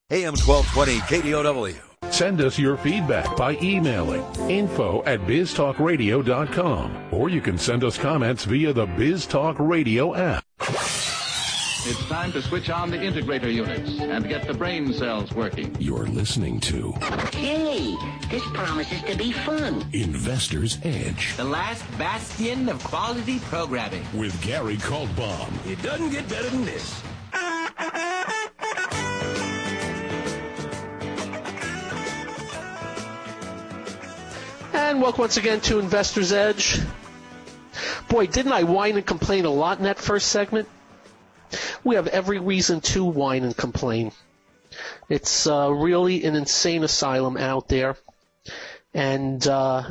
AM 1220 KDOW. Send us your feedback by emailing info@biztalkradio.com, or you can send us comments via the BizTalk Radio app. It's time to switch on the integrator units and get the brain cells working. You're listening to Hey, this promises to be fun. Investor's Edge The last bastion of quality programming. with Gary Kaltbaum. It doesn't get better than this. And welcome once again to Investor's Edge. Boy, didn't I whine and complain a lot in that first segment? We have every reason to whine and complain. It's really an insane asylum out there. And,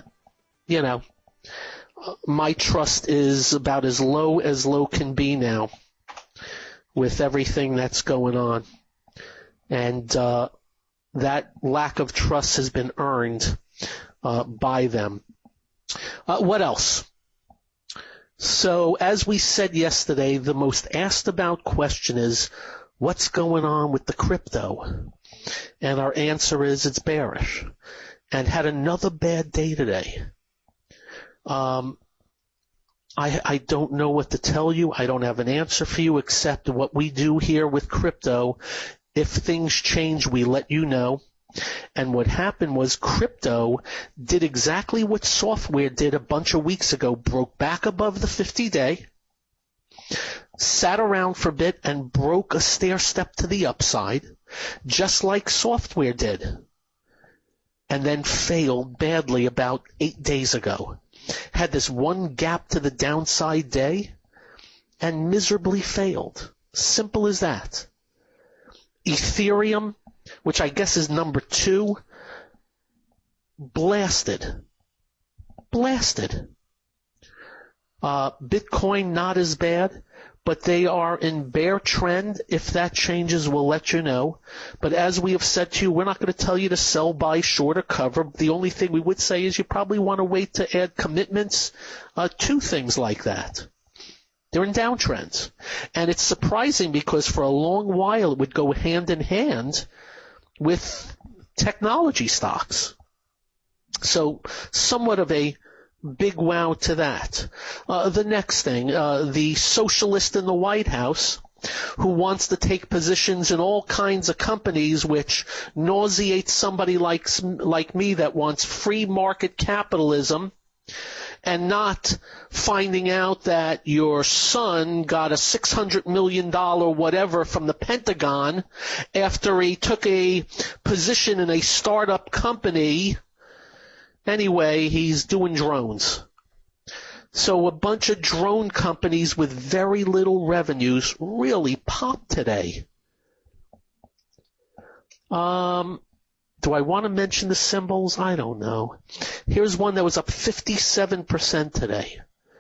my trust is about as low can be now with everything that's going on. And that lack of trust has been earned by them. What else? So, as we said yesterday, the most asked about question is, what's going on with the crypto? And our answer is, it's bearish. And had another bad day today. I don't know what to tell you. I don't have an answer for you except what we do here with crypto. If things change, we let you know. And what happened was crypto did exactly what software did a bunch of weeks ago, broke back above the 50-day, sat around for a bit and broke a stair step to the upside, just like software did, and then failed badly about 8 days ago. Had this one gap to the downside day and miserably failed. Simple as that. Ethereum, which I guess is number 2, blasted. Bitcoin not as bad, but they are in bear trend. If that changes, we'll let you know. But as we have said to you, we're not going to tell you to sell, buy, short, or cover. The only thing we would say is you probably want to wait to add commitments to things like that. They're in downtrends. And it's surprising because for a long while it would go hand in hand with technology stocks. So somewhat of a big wow to that. The next thing, the socialist in the White House who wants to take positions in all kinds of companies, which nauseates somebody like me that wants free market capitalism, and not finding out that your son got a $600 million whatever from the Pentagon after he took a position in a startup company. Anyway, he's doing drones. So a bunch of drone companies with very little revenues really popped today. Do I want to mention the symbols? I don't know. Here's one that was up 57% today.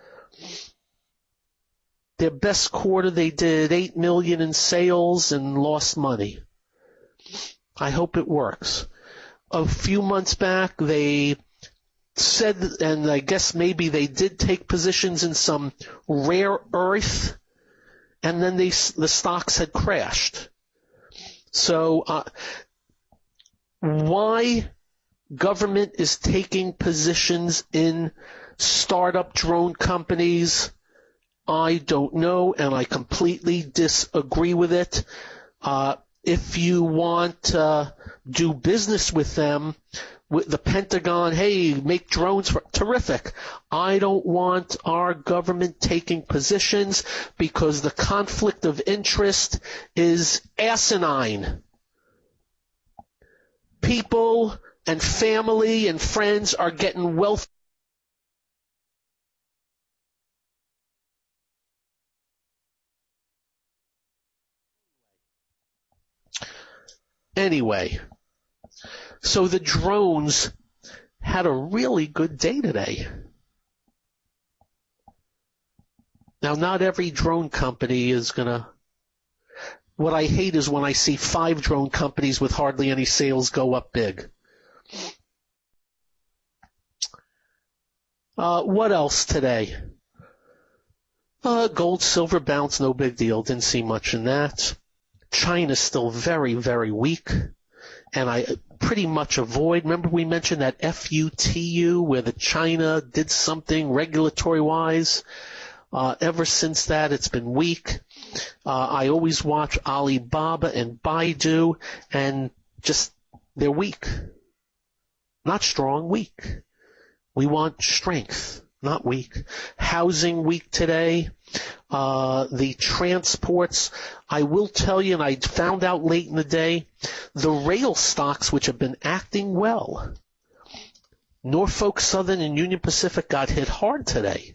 Their best quarter, they did $8 million in sales and lost money. I hope it works. A few months back, they said, and I guess maybe they did take positions in some rare earth, and then the stocks had crashed. So, why government is taking positions in startup drone companies, I don't know, and I completely disagree with it. If you want to do business with them, with the Pentagon, hey, make drones, terrific. I don't want our government taking positions because the conflict of interest is asinine. People and family and friends are getting wealth. Anyway, so the drones had a really good day today. Now, not every drone company is going to. What I hate is when I see 5 drone companies with hardly any sales go up big. What else today? Gold, silver bounce, no big deal. Didn't see much in that. China's still very, very weak. And I pretty much avoid, remember we mentioned that FUTU where the China did something regulatory-wise? Ever since that, it's been weak. I always watch Alibaba and Baidu, and just, they're weak. Not strong, weak. We want strength, not weak. Housing weak today. The transports, I will tell you, and I found out late in the day, the rail stocks which have been acting well, Norfolk Southern and Union Pacific got hit hard today.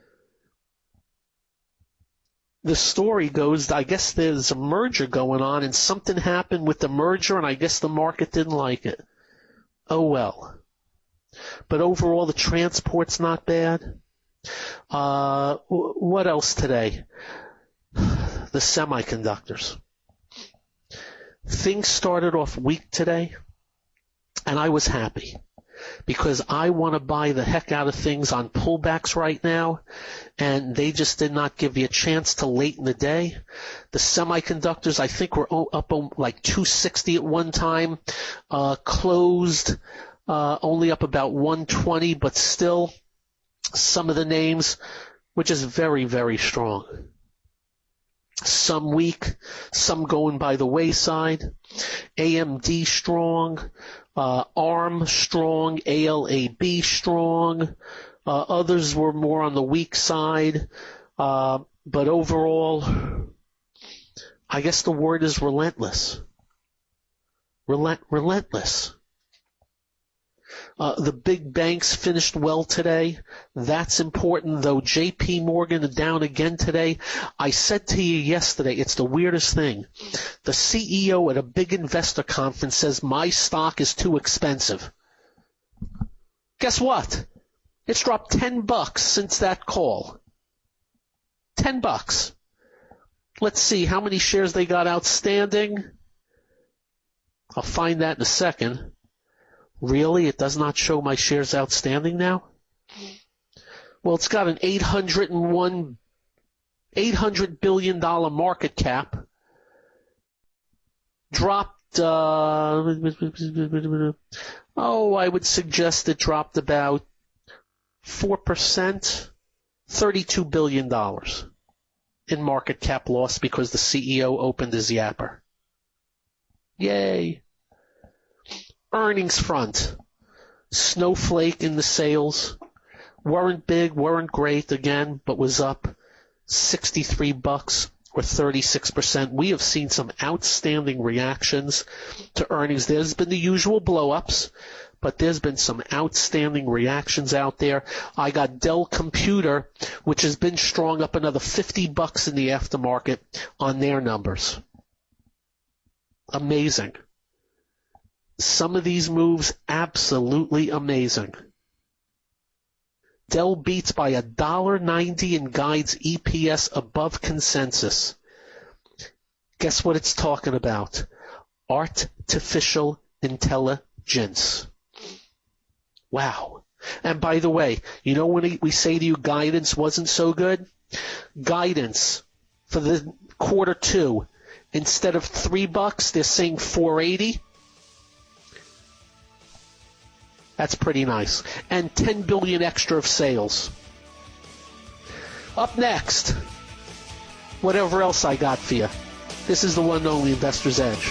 The story goes, I guess there's a merger going on and something happened with the merger and I guess the market didn't like it. Oh well. But overall the transport's not bad. What else today? The semiconductors. Things started off weak today and I was happy. Because I want to buy the heck out of things on pullbacks right now, and they just did not give you a chance till late in the day. The semiconductors, I think, were up like 260 at one time, closed only up about 120, but still some of the names were just very, very strong. Some weak, some going by the wayside. AMD strong, ARM strong, ALAB strong. Others were more on the weak side. But overall, I guess the word is relentless. Relentless. The big banks finished well today. That's important, though. J.P. Morgan down again today. I said to you yesterday, it's the weirdest thing. The CEO at a big investor conference says, my stock is too expensive. Guess what? It's dropped $10 since that call. $10. Let's see how many shares they got outstanding. I'll find that in a second. Really? It does not show my shares outstanding now? Well, it's got an $800 billion market cap. Dropped, I would suggest it dropped about 4%, $32 billion in market cap loss because the CEO opened his yapper. Yay. Earnings front. Snowflake in the sales. Weren't big, weren't great again, but was up $63 or 36%. We have seen some outstanding reactions to earnings. There's been the usual blow-ups, but there's been some outstanding reactions out there. I got Dell Computer, which has been strong, up another $50 in the aftermarket on their numbers. Amazing. Some of these moves, absolutely amazing. Dell beats by $1.90 and guides EPS above consensus. Guess what it's talking about? Artificial intelligence. Wow. And by the way, you know when we say to you guidance wasn't so good? Guidance for the quarter two, instead of $3, they're saying $4.80. That's pretty nice. And $10 billion extra of sales. Up next, whatever else I got for you. This is the one and only Investor's Edge.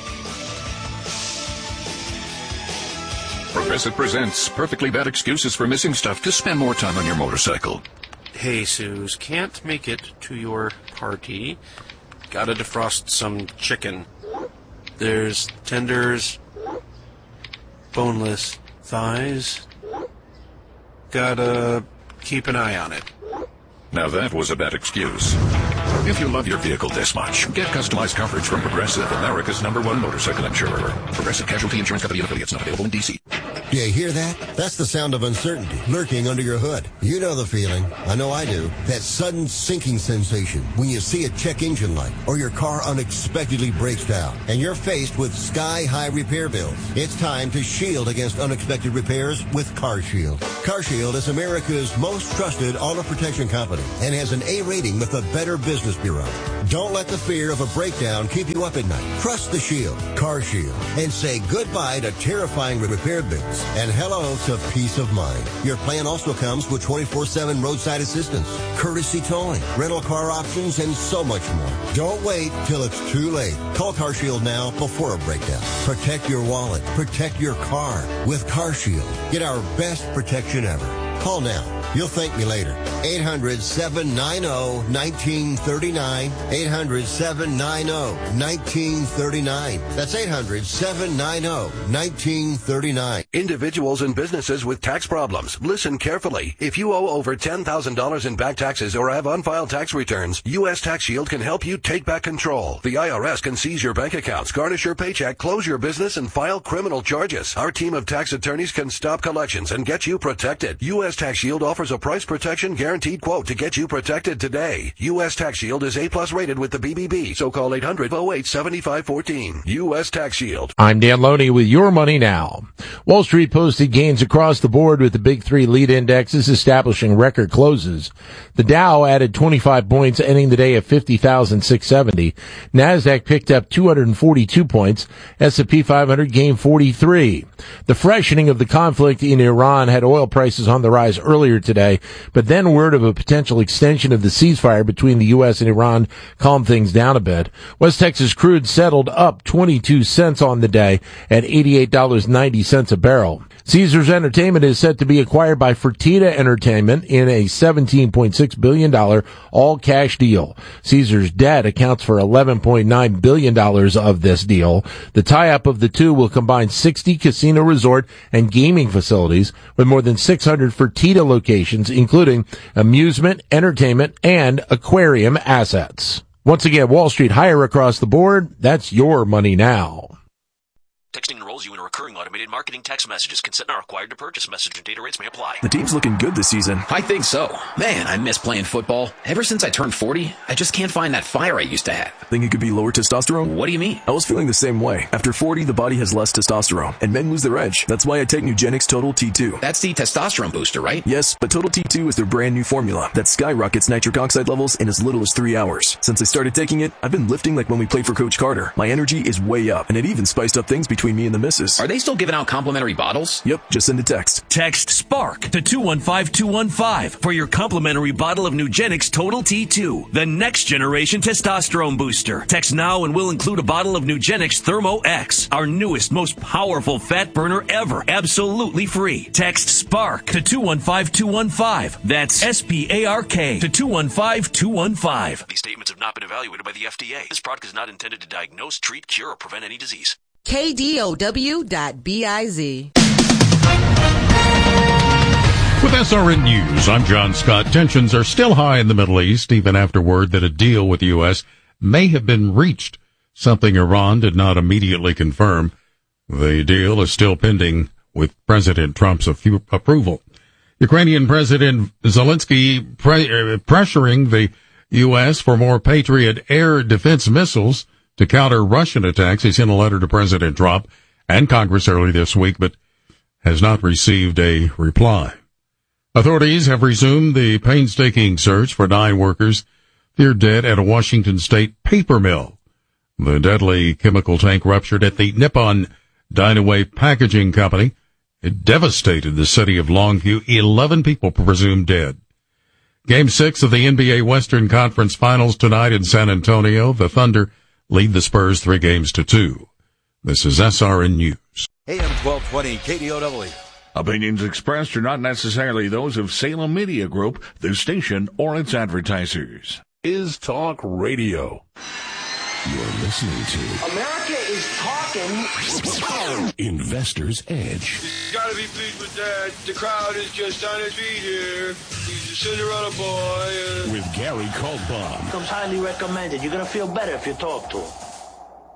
Progressive presents Perfectly Bad Excuses for Missing Stuff to Spend More Time on Your Motorcycle. Hey, Suze, can't make it to your party. Gotta defrost some chicken. There's tenders, boneless thighs. Gotta keep an eye on it. Now that was a bad excuse. If you love your vehicle this much, get customized coverage from Progressive, America's #1 motorcycle insurer. Progressive Casualty Insurance Company and affiliates, not available in D.C. Do you hear that? That's the sound of uncertainty lurking under your hood. You know the feeling. I know I do. That sudden sinking sensation when you see a check engine light or your car unexpectedly breaks down and you're faced with sky-high repair bills. It's time to shield against unexpected repairs with CarShield. CarShield is America's most trusted auto protection company and has an A rating with the Better Business Bureau. Don't let the fear of a breakdown keep you up at night. Trust the Shield, Car Shield, and say goodbye to terrifying repair bills and hello to peace of mind. Your plan also comes with 24/7 roadside assistance, courtesy towing, rental car options, and so much more. Don't wait till it's too late. Call Car Shield now before a breakdown. Protect your wallet. Protect your car with Car Shield. Get our best protection ever. Call now. You'll thank me later. 800-790-1939. 800-790-1939. That's 800-790-1939. Individuals and businesses with tax problems. Listen carefully. If you owe over $10,000 in back taxes or have unfiled tax returns, U.S. Tax Shield can help you take back control. The IRS can seize your bank accounts, garnish your paycheck, close your business, and file criminal charges. Our team of tax attorneys can stop collections and get you protected. U.S. Tax Shield offers a price protection guaranteed quote to get you protected today. U.S. Tax Shield is A+ rated with the BBB, so call 800-08-7514. U.S. Tax Shield. I'm Dan Loney with Your Money Now. Wall Street posted gains across the board with the big three lead indexes establishing record closes. The Dow added 25 points, ending the day at 50,670. NASDAQ picked up 242 points. S&P 500 gained 43. The freshening of the conflict in Iran had oil prices on the rise earlier today, but then word of a potential extension of the ceasefire between the U.S. and Iran calmed things down a bit. West Texas crude settled up 22 cents on the day at $88.90 a barrel. Caesars Entertainment is set to be acquired by Fertitta Entertainment in a $17.6 billion all-cash deal. Caesars debt accounts for $11.9 billion of this deal. The tie-up of the two will combine 60 casino resort and gaming facilities with more than 600 Fertitta locations, including amusement, entertainment, and aquarium assets. Once again, Wall Street higher across the board. That's Your Money Now. Texting enrolls you in a recurring automated marketing text messages. Consent not required to purchase. Message and data rates may apply. The team's looking good this season. I think so. Man, I miss playing football. Ever since I turned 40, I just can't find that fire I used to have. Think it could be lower testosterone? What do you mean? I was feeling the same way. After 40, the body has less testosterone, and men lose their edge. That's why I take Nugenix Total T2. That's the testosterone booster, right? Yes, but Total T2 is their brand new formula that skyrockets nitric oxide levels in as little as 3 hours. Since I started taking it, I've been lifting like when we played for Coach Carter. My energy is way up, and it even spiced up things between me and the missus. Are they still giving out complimentary bottles? Yep, just send a text. Text SPARK to 215-215 for your complimentary bottle of Nugenix Total T2, the next generation testosterone booster. Text now and we'll include a bottle of Nugenix Thermo X, our newest, most powerful fat burner ever, absolutely free. Text SPARK to 215-215. That's SPARK to 215-215. These statements have not been evaluated by the FDA. This product is not intended to diagnose, treat, cure, or prevent any disease. KDOW.biz. With SRN News, I'm John Scott. Tensions are still high in the Middle East, even after word that a deal with the U.S. may have been reached, something Iran did not immediately confirm. The deal is still pending with President Trump's approval. Ukrainian President Zelensky pressuring the U.S. for more Patriot air defense missiles to counter Russian attacks. He sent a letter to President Trump and Congress early this week, but has not received a reply. Authorities have resumed the painstaking search for 9 workers feared dead at a Washington state paper mill. The deadly chemical tank ruptured at the Nippon Dynaway Packaging Company. It devastated the city of Longview. 11 people presumed dead. Game 6 of the NBA Western Conference Finals tonight in San Antonio. The Thunder lead the Spurs 3-2. This is SRN News. AM 1220 KDOW. Opinions expressed are not necessarily those of Salem Media Group, the station, or its advertisers. Is Talk Radio. You're listening to America is talking. Investor's Edge. You gotta be pleased with that. The crowd is just on its feet here. He's a Cinderella boy. With Gary Kaltbaum. Comes highly recommended. You're gonna feel better if you talk to him.